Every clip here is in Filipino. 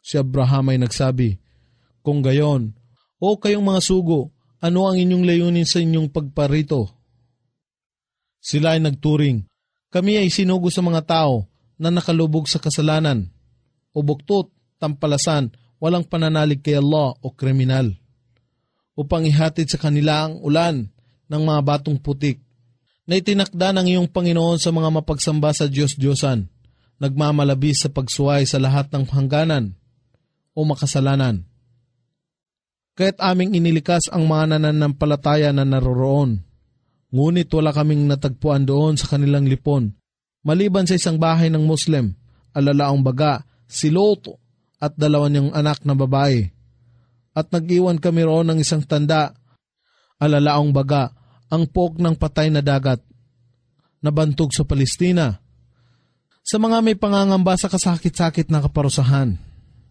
Si Abraham ay nagsabi, "Kung gayon, o kayong mga sugo, ano ang inyong layunin sa inyong pagparito?" Sila ay nagturing, "Kami ay sinugo sa mga tao na nakalubog sa kasalanan, o buktot, tampalasan, walang pananalig kay Allah o kriminal, upang ihatid sa kanila ang ulan ng mga batong putik na itinakda ng iyong Panginoon sa mga mapagsamba sa Diyos-Diyosan, nagmamalabis sa pagsuway sa lahat ng hangganan o makasalanan. Kaya't aming inilikas ang mga nananampalataya na naroroon, ngunit wala kaming natagpuan doon sa kanilang lipon, maliban sa isang bahay ng Muslim, alalaong baga, si Lot at 2 niyang anak na babae. At nag-iwan kami roon ng isang tanda, alalaong baga, ang pok ng patay na dagat, nabantog sa Palestina, sa mga may pangangamba sa kasakit-sakit na kaparusahan.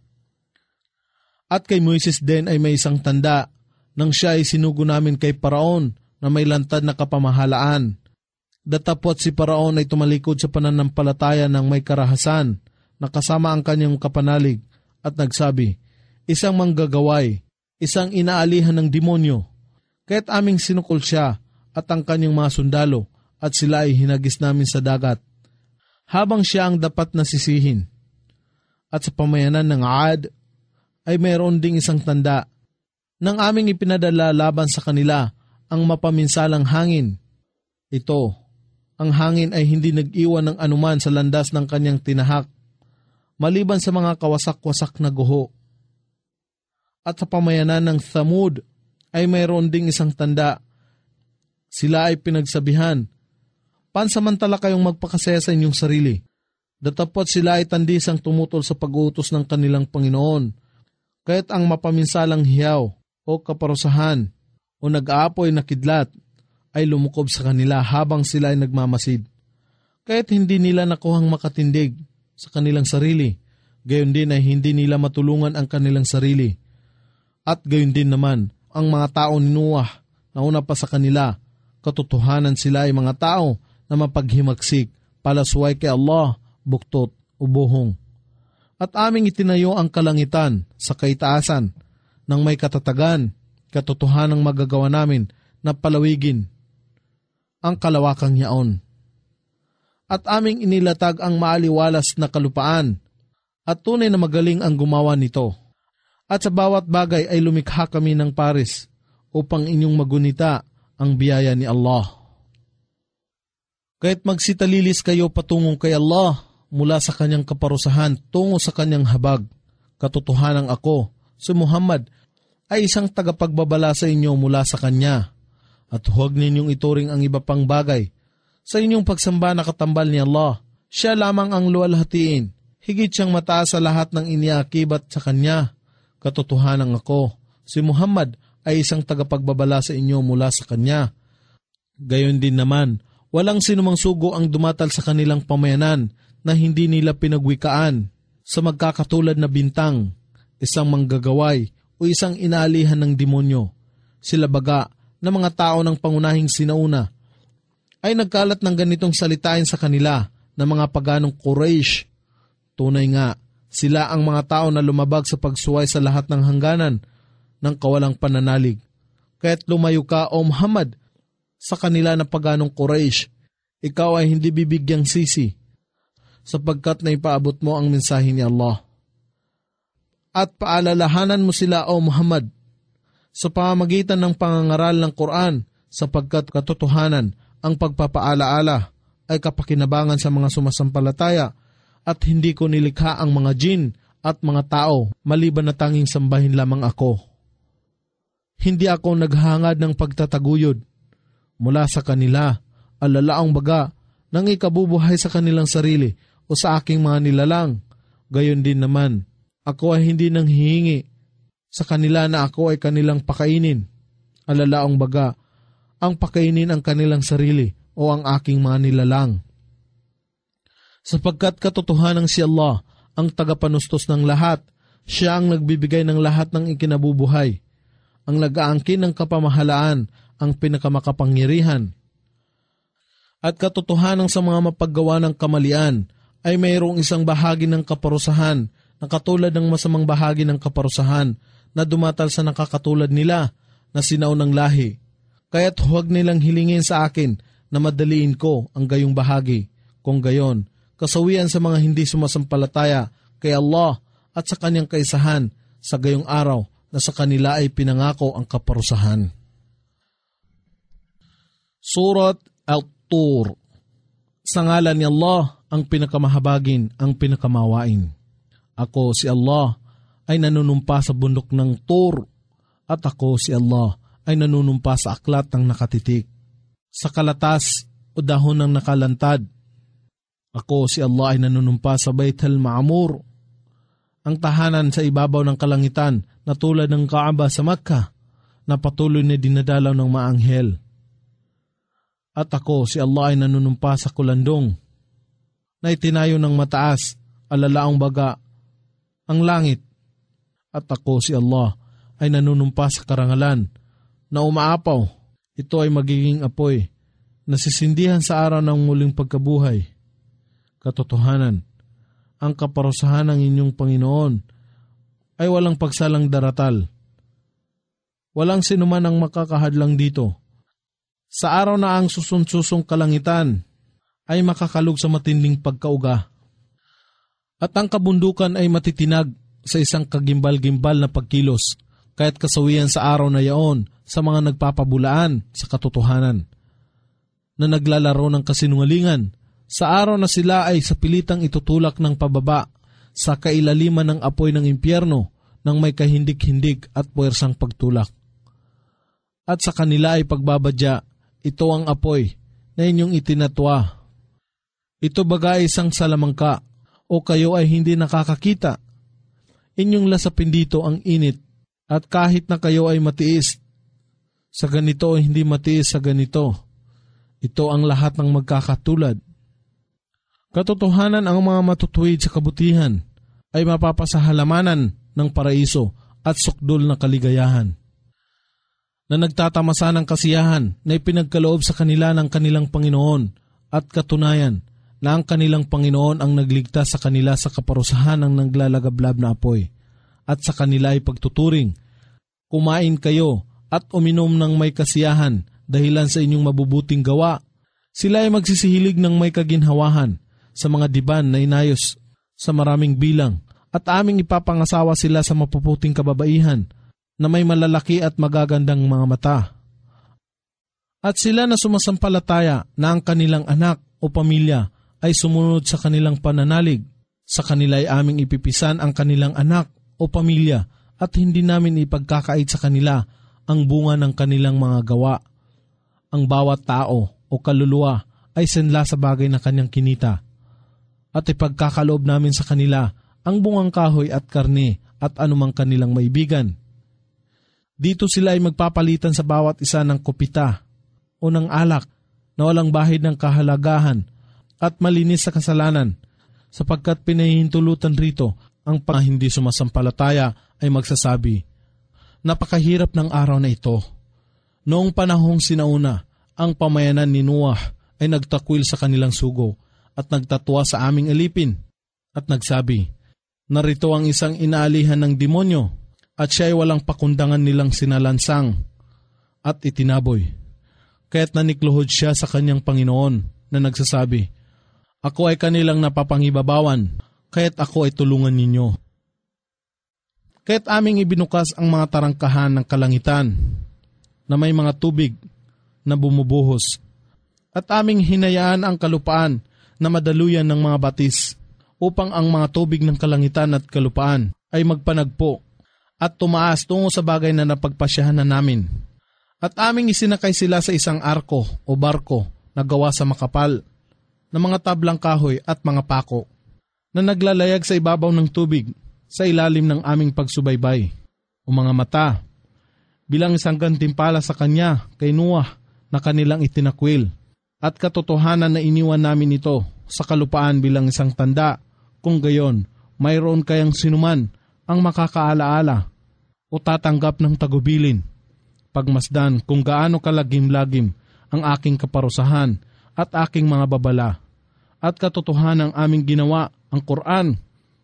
At kay Moises din ay may isang tanda, nang siya ay sinugo namin kay Paraon na may lantad na kapamahalaan. Datapot si Paraon ay tumalikod sa pananampalataya ng may karahasan, na kasama ang kanyang kapanalig, at nagsabi, "Isang manggagaway, isang inaalihan ng demonyo." Kaya't aming sinukol siya at ang kanyang mga sundalo, at sila ay hinagis namin sa dagat, habang siya ang dapat nasisihin. At sa pamayanan ng Aad, ay mayroon ding isang tanda, nang aming ipinadala laban sa kanila ang mapaminsalang hangin. Ito, ang hangin ay hindi nag-iwan ng anuman sa landas ng kanyang tinahak, maliban sa mga kawasak-wasak na guho. At sa pamayanan ng Thamud, ay mayroon ding isang tanda. Sila ay pinagsabihan, "Pansamantala kayong magpakasaya sa inyong sarili." Datapot sila ay tandisang tumutol sa pag-uutos ng kanilang Panginoon. Kaya't ang mapaminsalang hiyaw o kaparusahan o nag-aapoy na kidlat ay lumukob sa kanila habang sila ay nagmamasid. Kaya't hindi nila nakuhang makatindig sa kanilang sarili, gayon din ay hindi nila matulungan ang kanilang sarili. At gayon din naman, ang mga tao ni Noah na una pa sa kanila, katotohanan sila ay mga tao na mapaghimagsik, palasway kay Allah, buktot o buhong. At aming itinayo ang kalangitan sa kaitaasan ng may katatagan, katotohanang magagawa namin na palawigin ang kalawakang yaon. At aming inilatag ang maaliwalas na kalupaan, at tunay na magaling ang gumawa nito. At sa bawat bagay ay lumikha kami ng pares upang inyong magunita ang biyaya ni Allah. Kaya't magsitalilis kayo patungong kay Allah mula sa kanyang kaparusahan tungo sa kanyang habag. Katotohanang ako, si Muhammad, ay isang tagapagbabala sa inyo mula sa kanya. At huwag ninyong ituring ang iba pang bagay sa inyong pagsamba na katambal ni Allah. Siya lamang ang luwalhatiin, higit siyang mataas sa lahat ng iniakibat sa kanya. Katotohanang ako, si Muhammad, ay isang tagapagbabala sa inyo mula sa kanya. Gayon din naman, walang sinumang sugo ang dumatal sa kanilang pamayanan na hindi nila pinagwikaan sa magkakatulad na bintang, isang manggagaway o isang inaalihan ng demonyo. Sila baga na mga tao ng pangunahing sinauna ay nagkalat ng ganitong salitain sa kanila na mga paganong Quraysh. Tunay nga, sila ang mga tao na lumabag sa pagsuway sa lahat ng hangganan ng kawalang pananalig. Kaya't lumayo ka, O Muhammad, sa kanila na paganong Quraysh. Ikaw ay hindi bibigyang sisi, sapagkat naipaabot mo ang mensahe ni Allah. At paalalahanan mo sila, O Muhammad, sa pamamagitan ng pangangaral ng Quran, sapagkat katotohanan ang pagpapaalaala ay kapakinabangan sa mga sumasampalataya, at hindi ko nilikha ang mga jin at mga tao maliban na tanging sambahin lamang ako. Hindi ako naghangad ng pagtataguyod mula sa kanila, alalaang baga, nang ikabubuhay sa kanilang sarili o sa aking mga nilalang. Gayon din naman, ako ay hindi nang hihingi sa kanila na ako ay kanilang pakainin. Alalaang baga, ang pakainin ang kanilang sarili o ang aking mga nilalang. Sapagkat katotohanan si Allah ang tagapanustos ng lahat, siya ang nagbibigay ng lahat ng ikinabubuhay, ang nag-aangkin ng kapamahalaan, ang pinakamakapangyarihan. At katotohanan sa mga mapaggawa ng kamalian ay mayroong isang bahagi ng kaparusahan na katulad ng masamang bahagi ng kaparusahan na dumatal sa nakakatulad nila na sinaunang lahi. Kaya't huwag nilang hilingin sa akin na madaliin ko ang gayong bahagi. Kung gayon, kasawian sa mga hindi sumasampalataya kay Allah at sa kanyang kaisahan sa gayong araw na sa kanila ay pinangako ang kaparusahan. Surat Al-Tur. Sa ngalan ni Allah, ang pinakamahabagin, ang pinakamawain. Ako si Allah ay nanunumpa sa bundok ng Tur, at ako si Allah ay nanunumpa sa aklat ng nakatitik, sa kalatas o dahon ng nakalantad. Ako si Allah ay nanunumpa sa Bait al-Ma'mur, ang tahanan sa ibabaw ng kalangitan na tulad ng Kaaba sa Makkah, na patuloy na dinadalaw ng maanghel. At ako si Allah ay nanunumpa sa kulandong, na itinayo ng mataas, alalaong baga, ang langit. At ako si Allah ay nanunumpa sa karangalan, na umaapaw, ito ay magiging apoy, nasisindihan sa araw ng muling pagkabuhay. Katotohanan, ang kaparusahan ng inyong Panginoon ay walang pagsalang daratal. Walang sinuman ang makakahadlang dito. Sa araw na ang susunsusong kalangitan ay makakalug sa matinding pagkauga. At ang kabundukan ay matitinag sa isang kagimbal-gimbal na pagkilos, kaya't kasawian sa araw na yaon sa mga nagpapabulaan sa katotohanan, na naglalaro ng kasinungalingan, sa araw na sila ay sa pilitang itutulak ng pababa sa kailaliman ng apoy ng impyerno ng may kahindik-hindik at puwersang pagtulak. At sa kanila ay pagbabadya, ito ang apoy na inyong itinatwa. Ito baga ay isang salamangka o kayo ay hindi nakakakita. Inyong lasapin dito ang init, at kahit na kayo ay matiis sa ganito o hindi matiis sa ganito, ito ang lahat ng magkakatulad. Katotohanan, ang mga matutuwid sa kabutihan ay mapapasahalamanan ng paraiso at sukdol na kaligayahan, na nagtatamasa ng kasiyahan na ipinagkaloob sa kanila ng kanilang Panginoon, at katunayan na ang kanilang Panginoon ang nagligtas sa kanila sa kaparusahan ng naglalagablab na apoy, at sa kanila ay pagtuturing, kumain kayo at uminom ng may kasiyahan dahilan sa inyong mabubuting gawa. Sila ay magsisihilig ng may kaginhawahan sa mga diban na inayos sa maraming bilang, at aming ipapangasawa sila sa mapuputing kababaihan na may malalaki at magagandang mga mata. At sila na sumasampalataya na ang kanilang anak o pamilya ay sumunod sa kanilang pananalig, sa kanila ay aming ipipisan ang kanilang anak o pamilya, at hindi namin ipagkakait sa kanila ang bunga ng kanilang mga gawa. Ang bawat tao o kaluluwa ay senla sa bagay na kanyang kinita, at ipagkakaloob namin sa kanila ang bungang kahoy at karne at anumang kanilang maibigan. Dito sila ay magpapalitan sa bawat isa ng kopita o ng alak na walang bahid ng kahalagahan at malinis sa kasalanan, sapagkat pinahihintulutan rito ang hindi sumasampalataya ay magsasabi, napakahirap ng araw na ito. Noong panahong sinauna, ang pamayanan ni Noah ay nagtakwil sa kanilang sugo at nagtatwa sa aming alipin, at nagsabi, narito ang isang inaalihan ng demonyo, at siya ay walang pakundangan nilang sinalansang at itinaboy. Kaya't nanikluhod siya sa kanyang Panginoon na nagsasabi, ako ay kanilang napapangibabawan, kaya't ako ay tulungan ninyo. Kaya't aming ibinukas ang mga tarangkahan ng kalangitan na may mga tubig na bumubuhos, at aming hinayaan ang kalupaan na madaluyan ng mga batis, upang ang mga tubig ng kalangitan at kalupaan ay magpanagpo at tumaas tungo sa bagay na napagpasyahan na namin. At aming isinakay sila sa isang arko o barko na gawa sa makapal na mga tablang kahoy at mga pako, na naglalayag sa ibabaw ng tubig sa ilalim ng aming pagsubaybay o mga mata, bilang isang gantimpala sa kanya kay Noah na kanilang itinakwil. At katotohanan na iniwan namin ito sa kalupaan bilang isang tanda, kung gayon mayroon kayang sinuman ang makakaalaala o tatanggap ng tagubilin. Pagmasdan kung gaano kalagim-lagim ang aking kaparusahan at aking mga babala. At katotohanan ang aming ginawa, ang Quran,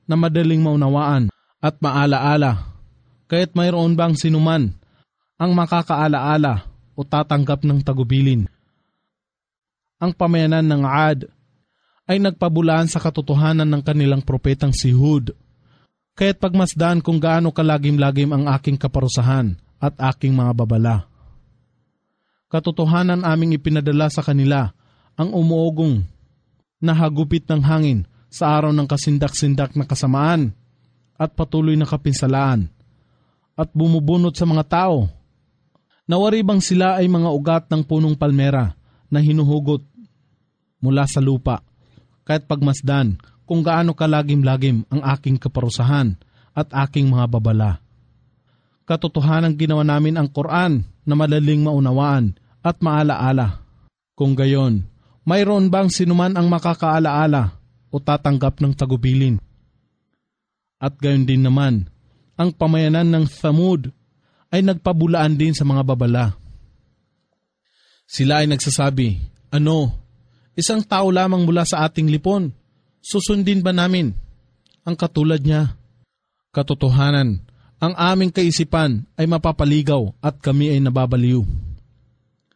na madaling maunawaan at maalaala. Kaya't mayroon bang sinuman ang makakaalaala o tatanggap ng tagubilin? Ang pamayanan ng Ad ay nagpabulaan sa katotohanan ng kanilang propetang si Hud. Kaya't pagmasdan kung gaano kalagim-lagim ang aking kaparusahan at aking mga babala. Katotohanan aming ipinadala sa kanila ang umuugong na hagupit ng hangin sa araw ng kasindak-sindak na kasamaan at patuloy na kapinsalaan at bumubunot sa mga tao. Nawari bang sila ay mga ugat ng punong palmera na hinuhugot mula sa lupa, kahit pagmasdan kung gaano kalagim-lagim ang aking kaparusahan at aking mga babala. Katotohanan ginawa namin ang Quran na malaling maunawaan at maalaala. Kung gayon, mayroon bang sinuman ang makakaalaala o tatanggap ng tagubilin? At gayon din naman, ang pamayanan ng Thamud ay nagpabulaan din sa mga babala. Sila ay nagsasabi, isang tao lamang mula sa ating lipon, susundin ba namin ang katulad niya? Katotohanan, ang aming kaisipan ay mapapaligaw at kami ay nababaliw.